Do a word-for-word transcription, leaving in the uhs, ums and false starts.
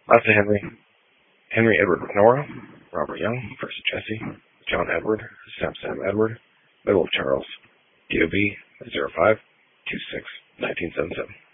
Last to Henry. Henry Edward McNora. Robert Young. First Jesse. John Edward. Sam Sam Edward. Middle of Charles. D O B zero five two six nineteen seventy-seven.